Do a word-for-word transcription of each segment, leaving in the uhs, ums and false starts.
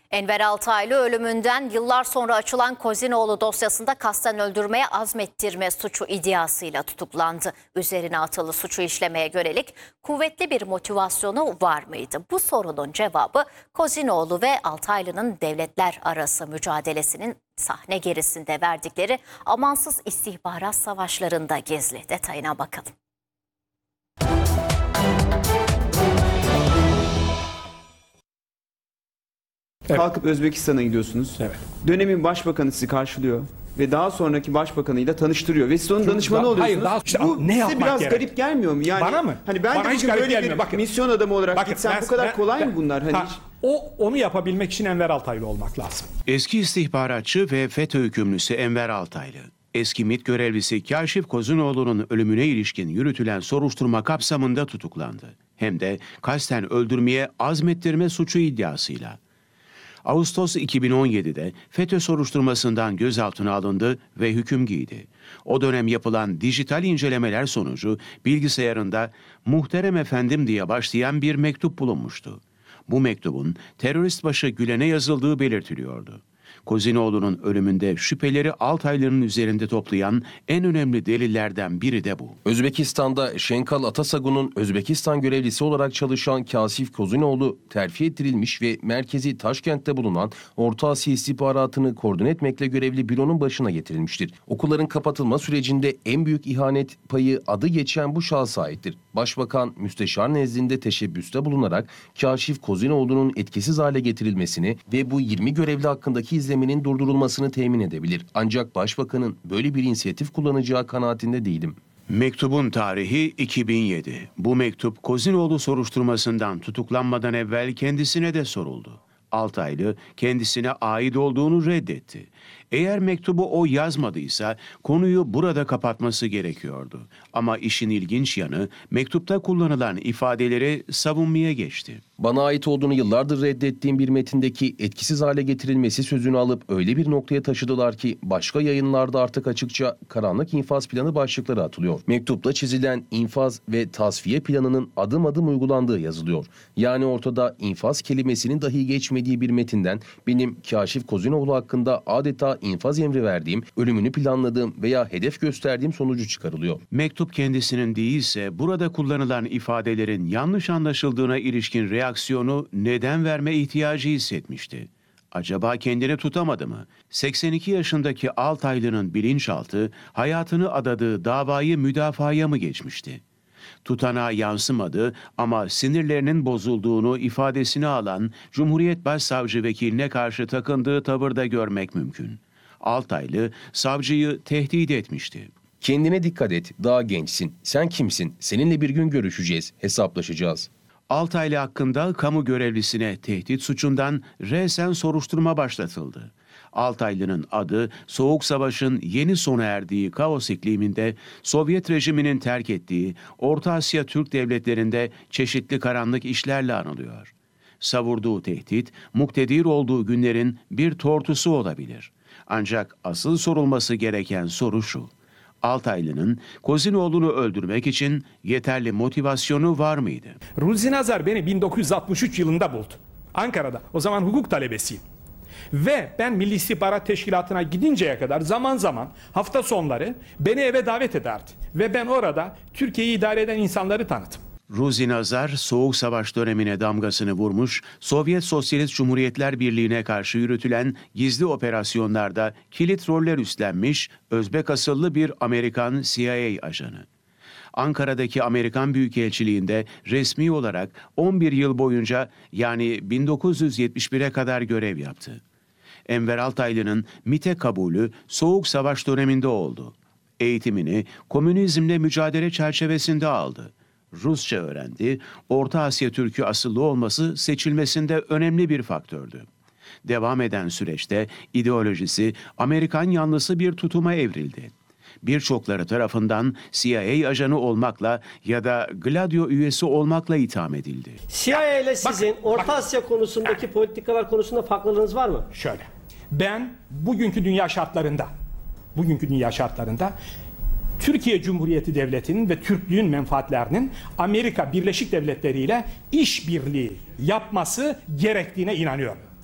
Enver Altaylı ölümünden yıllar sonra açılan Kozinoğlu dosyasında kasten öldürmeye azmettirme suçu iddiasıyla tutuklandı. Üzerine atılı suçu işlemeye yönelik kuvvetli bir motivasyonu var mıydı? Bu sorunun cevabı Kozinoğlu ve Altaylı'nın devletler arası mücadelesinin sahne gerisinde verdikleri amansız istihbarat savaşlarında gizli. Detayına bakalım. Evet. Kalkıp Özbekistan'a gidiyorsunuz. Evet. Dönemin başbakanı sizi karşılıyor ve daha sonraki başbakanıyla tanıştırıyor ve siz onun danışmanı daha- oluyorsunuz. hayır, daha- işte bu ne size yapmak biraz gerek? garip gelmiyor mu? Yani Bana mı? Hani ben Bana de hiç bugün garip böyle gelmiyor. bir Bakın. misyon adamı olarak Bakın, gitsem ben- bu kadar ben- kolay ben- mı bunlar? Hani Ha, hiç- o onu yapabilmek için Enver Altaylı olmak lazım. Eski istihbaratçı ve FETÖ hükümlüsü Enver Altaylı, eski MİT görevlisi Kâşif Kozinoğlu'nun ölümüne ilişkin yürütülen soruşturma kapsamında tutuklandı. Hem de kasten öldürmeye azmettirme suçu iddiasıyla. Ağustos iki bin on yedi'de FETÖ soruşturmasından gözaltına alındı ve hüküm giydi. O dönem yapılan dijital incelemeler sonucu bilgisayarında "Muhterem efendim" diye başlayan bir mektup bulunmuştu. Bu mektubun terörist başı Gülen'e yazıldığı belirtiliyordu. Kozinoğlu'nun ölümünde şüpheleri Altaylı'nın üzerinde toplayan en önemli delillerden biri de bu. Özbekistan'da Şenkal Atasagun'un Özbekistan görevlisi olarak çalışan Kâşif Kozinoğlu terfi ettirilmiş ve merkezi Taşkent'te bulunan Orta Asya istihbaratını koordine etmekle görevli büronun başına getirilmiştir. Okulların kapatılma sürecinde en büyük ihanet payı adı geçen bu şahsa aittir. Başbakan müsteşar nezdinde teşebbüste bulunarak Kâşif Kozinoğlu'nun etkisiz hale getirilmesini ve bu yirmi görevli hakkındaki izlemenin durdurulmasını temin edebilir. Ancak başbakanın böyle bir inisiyatif kullanacağı kanaatinde değilim. Mektubun tarihi iki bin yedi. Bu mektup Kozinoğlu soruşturmasından tutuklanmadan evvel kendisine de soruldu. Altaylı kendisine ait olduğunu reddetti. Eğer mektubu o yazmadıysa konuyu burada kapatması gerekiyordu. Ama işin ilginç yanı mektupta kullanılan ifadeleri savunmaya geçti. Bana ait olduğunu yıllardır reddettiğim bir metindeki etkisiz hale getirilmesi sözünü alıp öyle bir noktaya taşıdılar ki başka yayınlarda artık açıkça karanlık infaz planı başlıkları atılıyor. Mektupta çizilen infaz ve tasfiye planının adım adım uygulandığı yazılıyor. Yani ortada infaz kelimesinin dahi geçmediği bir metinden benim Kâşif Kozinoğlu hakkında adeta infaz emri verdiğim, ölümünü planladığım veya hedef gösterdiğim sonucu çıkarılıyor. Mektup kendisinin değilse burada kullanılan ifadelerin yanlış anlaşıldığına ilişkin reaksiyonu neden verme ihtiyacı hissetmişti? Acaba kendini tutamadı mı? seksen iki yaşındaki Altaylı'nın bilinçaltı hayatını adadığı davayı müdafaya mı geçmişti? Tutanağa yansımadı ama sinirlerinin bozulduğunu ifadesini alan Cumhuriyet Başsavcı Vekiline karşı takındığı tavırda görmek mümkün. Altaylı savcıyı tehdit etmişti. Kendine dikkat et, daha gençsin. Sen kimsin? Seninle bir gün görüşeceğiz, hesaplaşacağız. Altaylı hakkında kamu görevlisine tehdit suçundan resen soruşturma başlatıldı. Altaylı'nın adı Soğuk Savaş'ın yeni sona erdiği kaos ikliminde Sovyet rejiminin terk ettiği Orta Asya Türk devletlerinde çeşitli karanlık işlerle anılıyor. Savurduğu tehdit, muktedir olduğu günlerin bir tortusu olabilir. Ancak asıl sorulması gereken soru şu: Altaylı'nın Kozinoğlu'nu öldürmek için yeterli motivasyonu var mıydı? Ruzi Nazar beni bin dokuz yüz altmış üç yılında buldu. Ankara'da. O zaman hukuk talebesiyim. Ve ben Milli İstihbarat Teşkilatı'na gidinceye kadar zaman zaman hafta sonları beni eve davet ederdi. Ve ben orada Türkiye'yi idare eden insanları tanıdım. Ruzi Nazar, Soğuk Savaş dönemine damgasını vurmuş, Sovyet Sosyalist Cumhuriyetler Birliği'ne karşı yürütülen gizli operasyonlarda kilit roller üstlenmiş Özbek asıllı bir Amerikan C I A ajanı. Ankara'daki Amerikan Büyükelçiliğinde resmi olarak on bir yıl boyunca, yani bin dokuz yüz yetmiş bir'e kadar görev yaptı. Enver Altaylı'nın MİT'e kabulü Soğuk Savaş döneminde oldu. Eğitimini komünizmle mücadele çerçevesinde aldı. Rusça öğrendi, Orta Asya Türk'ü asıllı olması seçilmesinde önemli bir faktördü. Devam eden süreçte ideolojisi Amerikan yanlısı bir tutuma evrildi. Birçokları tarafından C I A ajanı olmakla ya da Gladio üyesi olmakla itham edildi. C I A ile sizin Bak, Orta bak. Asya konusundaki politikalar konusunda farklılığınız var mı? Şöyle, ben bugünkü dünya şartlarında, bugünkü dünya şartlarında Türkiye Cumhuriyeti Devleti'nin ve Türklüğün menfaatlerinin Amerika Birleşik Devletleri ile işbirliği yapması gerektiğine inanıyorum.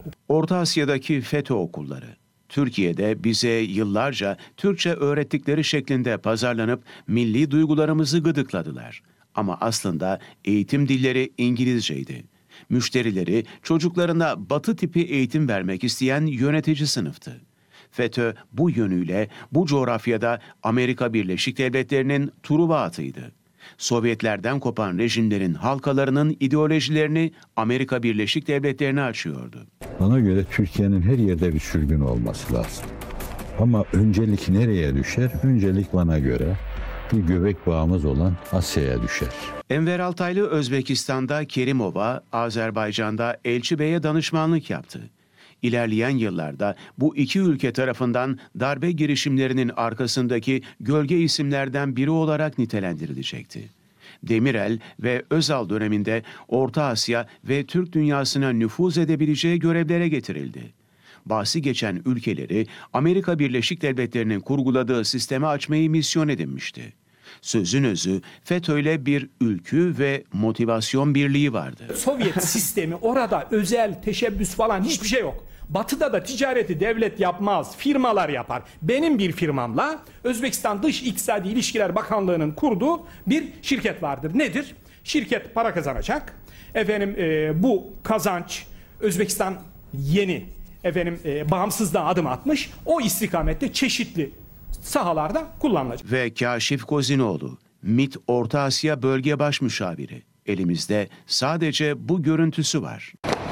Orta Asya'daki FETÖ okulları, Türkiye'de bize yıllarca Türkçe öğrettikleri şeklinde pazarlanıp milli duygularımızı gıdıkladılar. Ama aslında eğitim dilleri İngilizceydi. Müşterileri çocuklarına Batı tipi eğitim vermek isteyen yönetici sınıftı. FETÖ bu yönüyle bu coğrafyada Amerika Birleşik Devletleri'nin Truva atıydı. Sovyetlerden kopan rejimlerin halkalarının ideolojilerini Amerika Birleşik Devletleri'ne açıyordu. Bana göre Türkiye'nin her yerde bir sürgün olması lazım. Ama öncelik nereye düşer? Öncelik bana göre bir göbek bağımız olan Asya'ya düşer. Enver Altaylı Özbekistan'da Kerimov'a, Azerbaycan'da Elçi Bey'e danışmanlık yaptı. İlerleyen yıllarda bu iki ülke tarafından darbe girişimlerinin arkasındaki gölge isimlerden biri olarak nitelendirilecekti. Demirel ve Özal döneminde Orta Asya ve Türk dünyasına nüfuz edebileceği görevlere getirildi. Bahsi geçen ülkeleri Amerika Birleşik Devletleri'nin kurguladığı sisteme açmayı misyon edinmişti. Sözün özü FETÖ'yle bir ülkü ve motivasyon birliği vardı. Sovyet sistemi orada özel teşebbüs falan hiçbir şey yok. Batı'da da ticareti devlet yapmaz, firmalar yapar. Benim bir firmamla Özbekistan Dış İktisadi İlişkiler Bakanlığı'nın kurduğu bir şirket vardır. Nedir? Şirket para kazanacak. Efendim e, bu kazanç Özbekistan yeni efendim e, bağımsızlığa adım atmış. O istikamette çeşitli sahalarda kullanılacak. Ve Kaşif Kozinoğlu, MİT Orta Asya Bölge Başmüşaviri. Elimizde sadece bu görüntüsü var.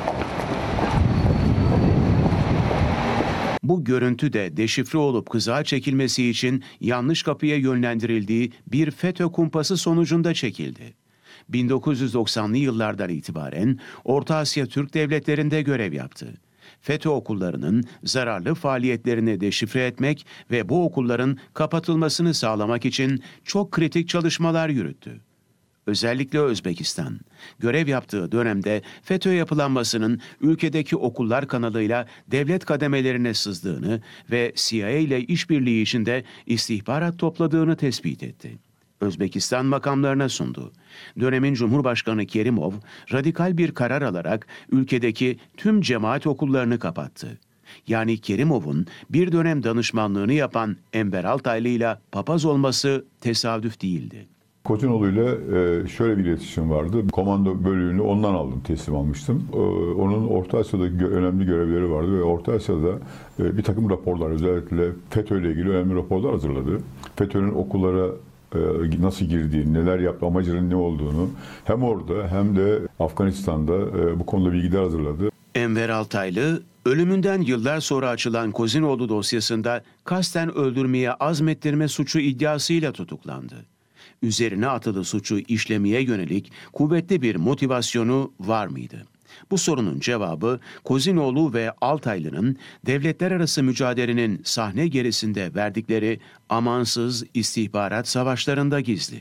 Bu görüntü de deşifre olup kızağa çekilmesi için yanlış kapıya yönlendirildiği bir FETÖ kumpası sonucunda çekildi. bin dokuz yüz doksanlı yıllardan itibaren Orta Asya Türk devletlerinde görev yaptı. FETÖ okullarının zararlı faaliyetlerini deşifre etmek ve bu okulların kapatılmasını sağlamak için çok kritik çalışmalar yürüttü. Özellikle Özbekistan, görev yaptığı dönemde FETÖ yapılanmasının ülkedeki okullar kanalıyla devlet kademelerine sızdığını ve C I A ile işbirliği içinde istihbarat topladığını tespit etti. Özbekistan makamlarına sundu. Dönemin Cumhurbaşkanı Kerimov, radikal bir karar alarak ülkedeki tüm cemaat okullarını kapattı. Yani Kerimov'un bir dönem danışmanlığını yapan Enver Altaylı ile papaz olması tesadüf değildi. Kozinoğlu ile şöyle bir iletişim vardı. Komando bölüğünü ondan aldım, teslim almıştım. Onun Orta Asya'da önemli görevleri vardı ve Orta Asya'da bir takım raporlar, özellikle FETÖ ile ilgili önemli raporlar hazırladı. FETÖ'nün okullara nasıl girdiğini, neler yaptı, amacının ne olduğunu hem orada hem de Afganistan'da bu konuda bilgiler hazırladı. Enver Altaylı, ölümünden yıllar sonra açılan Kozinoğlu dosyasında kasten öldürmeye azmettirme suçu iddiasıyla tutuklandı. Üzerine atılı suçu işlemeye yönelik kuvvetli bir motivasyonu var mıydı? Bu sorunun cevabı Kozinoğlu ve Altaylı'nın devletler arası mücadelenin sahne gerisinde verdikleri amansız istihbarat savaşlarında gizli.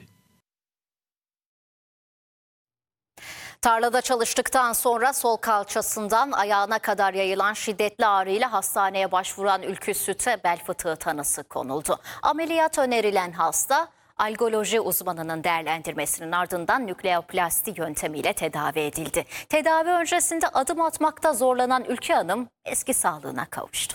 Tarlada çalıştıktan sonra sol kalçasından ayağına kadar yayılan şiddetli ağrıyla hastaneye başvuran Ülkü Süt'e bel fıtığı tanısı konuldu. Ameliyat önerilen hasta, algoloji uzmanının değerlendirmesinin ardından nükleoplasti yöntemiyle tedavi edildi. Tedavi öncesinde adım atmakta zorlanan Ülkü Hanım eski sağlığına kavuştu.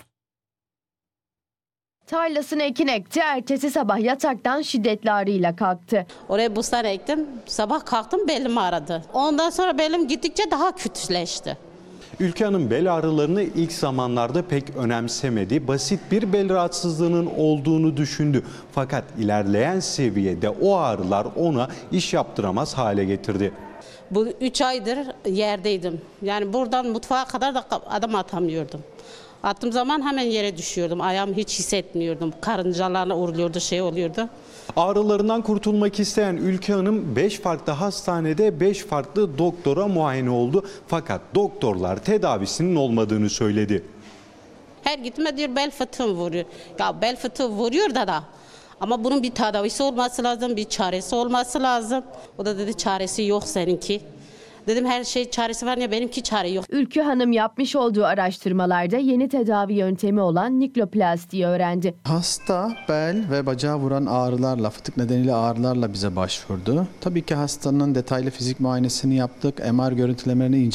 Tarlasını ekin ekti, ertesi sabah yataktan şiddetli ağrıyla kalktı. Oraya bustan ektim, sabah kalktım belim ağrıdı. Ondan sonra belim gittikçe daha kötüleşti. Ülkü Hanım bel ağrılarını ilk zamanlarda pek önemsemedi. Basit bir bel rahatsızlığının olduğunu düşündü. Fakat ilerleyen seviyede o ağrılar ona iş yaptıramaz hale getirdi. Bu üç aydır yerdeydim. Yani buradan mutfağa kadar da adım atamıyordum. Attığım zaman hemen yere düşüyordum. Ayağımı hiç hissetmiyordum. Karıncalarla uğurluyordu, şey oluyordu. Ağrılarından kurtulmak isteyen Ülkü Hanım beş farklı hastanede beş farklı doktora muayene oldu. Fakat doktorlar tedavisinin olmadığını söyledi. Her gitme diyor bel fıtığım vuruyor. Ya bel fıtığı vuruyor da da. Ama bunun bir tedavisi olması lazım, bir çaresi olması lazım. O da dedi çaresi yok seninki. Dedim her şey çaresi var ya, benimki çare yok. Ülkü Hanım yapmış olduğu araştırmalarda yeni tedavi yöntemi olan nükleoplastiyi öğrendi. Hasta bel ve bacağı vuran ağrılarla, fıtık nedeniyle ağrılarla bize başvurdu. Tabii ki hastanın detaylı fizik muayenesini yaptık, M R görüntülemelerini inceledik.